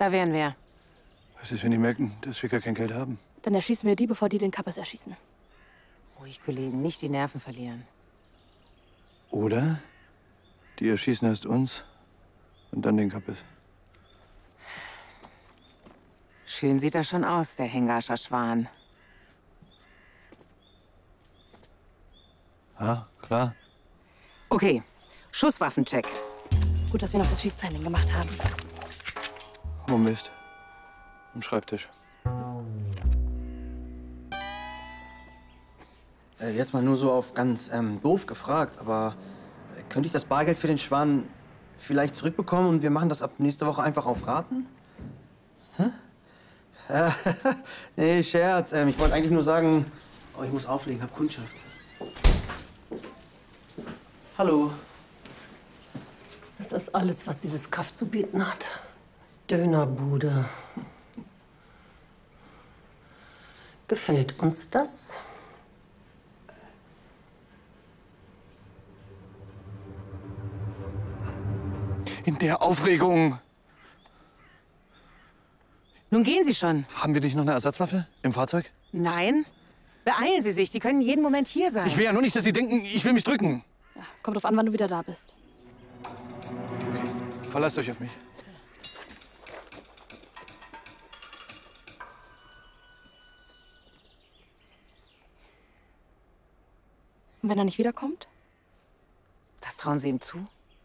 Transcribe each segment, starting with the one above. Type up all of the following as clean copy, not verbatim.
Da wären wir. Was ist, wenn die merken, dass wir gar kein Geld haben? Dann erschießen wir die, bevor die den Kappes erschießen. Ruhig, Kollegen, nicht die Nerven verlieren. Oder die erschießen erst uns und dann den Kappes. Schön sieht er schon aus, der Hengerscher Schwan. Ja, klar. Okay, Schusswaffencheck. Gut, dass wir noch das Schießtraining gemacht haben. Oh Mist. Am Schreibtisch. Jetzt mal nur so auf ganz doof gefragt, aber könnte ich das Bargeld für den Schwan vielleicht zurückbekommen und wir machen das ab nächste Woche einfach auf Raten? Hä? Nee, Scherz. Ich wollte eigentlich nur sagen, oh, ich muss auflegen, hab Kundschaft. Hallo. Das ist alles, was dieses Kaff zu bieten hat. Dönerbude. Gefällt uns das? In der Aufregung. Nun gehen Sie schon. Haben wir nicht noch eine Ersatzwaffe im Fahrzeug? Nein? Beeilen Sie sich, Sie können jeden Moment hier sein. Ich will ja nur nicht, dass Sie denken, ich will mich drücken. Ja, kommt drauf an, wann du wieder da bist. Okay, verlasst euch auf mich. Und wenn er nicht wiederkommt? Das trauen Sie ihm zu?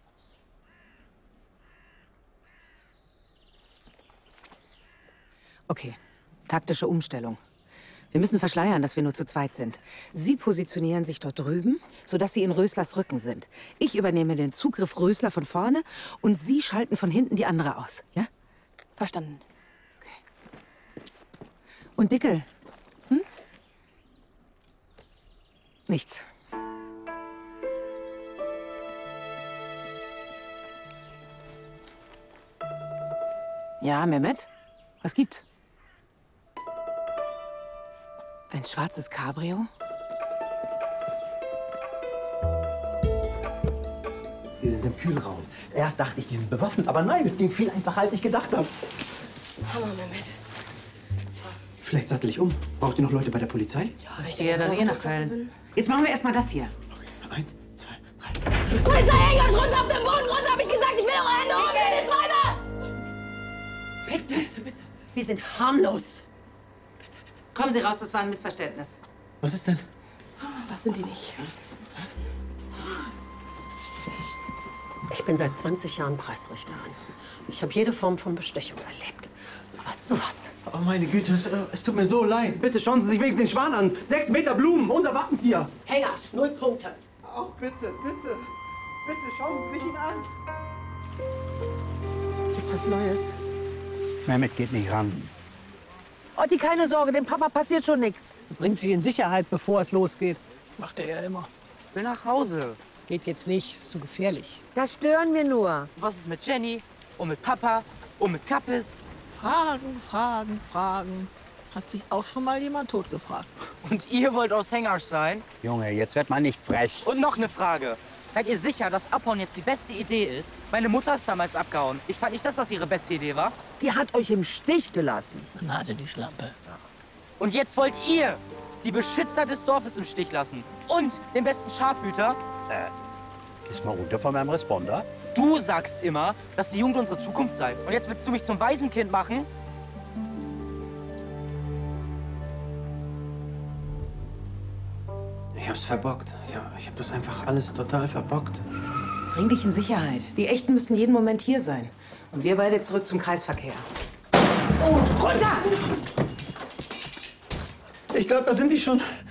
Okay, taktische Umstellung. Wir müssen verschleiern, dass wir nur zu zweit sind. Sie positionieren sich dort drüben, sodass Sie in Röslers Rücken sind. Ich übernehme den Zugriff Rösler von vorne und Sie schalten von hinten die andere aus, ja? Verstanden. Okay. Und Dickel? Hm? Nichts. Ja, Mehmet? Was gibt's? Ein schwarzes Cabrio? Die sind im Kühlraum. Erst dachte ich, die sind bewaffnet, aber nein, es ging viel einfacher, als ich gedacht habe. Hammer, Mehmet. Vielleicht sattel ich um. Braucht ihr noch Leute bei der Polizei? Ja, ich gehe ja dann eh nach Köln. Jetzt machen wir erst mal das hier. Okay, 1, 2, 3. Polizei, Engels, runter auf den Boden, runter, hab ich gesagt. Ich will eure Hände hoch, die Schweine! Bitte, bitte, bitte. Wir sind harmlos. Kommen Sie raus, das war ein Missverständnis. Was ist denn? Was sind die nicht? Ich bin seit 20 Jahren Preisrichterin. Ich habe jede Form von Bestechung erlebt. Aber sowas. Oh, meine Güte, es tut mir so leid. Bitte schauen Sie sich wenigstens den Schwan an. 6 Meter Blumen, unser Wappentier. Hengersch, 0 Punkte. Auch bitte, bitte. Bitte schauen Sie sich ihn an. Gibt's was Neues? Mehmet geht nicht ran. Otti, keine Sorge, dem Papa passiert schon nichts. Bringt sich in Sicherheit, bevor es losgeht. Macht er ja immer. Ich will nach Hause. Es geht jetzt nicht, ist zu gefährlich. Das stören wir nur. Was ist mit Jenny? Und mit Papa? Und mit Kappes? Fragen, Fragen, Fragen. Hat sich auch schon mal jemand totgefragt. Und ihr wollt aus Hengersch sein? Junge, jetzt wird man nicht frech. Und noch eine Frage. Seid ihr sicher, dass Abhauen jetzt die beste Idee ist? Meine Mutter ist damals abgehauen. Ich fand nicht, dass das ihre beste Idee war. Die hat euch im Stich gelassen. Dann hatte die Schlampe. Und jetzt wollt ihr die Beschützer des Dorfes im Stich lassen. Und den besten Schafhüter. Gehst mal runter von meinem Responder. Du sagst immer, dass die Jugend unsere Zukunft sei. Und jetzt willst du mich zum Waisenkind machen? Ich hab's verbockt. Ja, ich hab das einfach alles total verbockt. Bring dich in Sicherheit. Die Echten müssen jeden Moment hier sein. Und wir beide zurück zum Kreisverkehr. Oh, runter! Ich glaube, da sind die schon.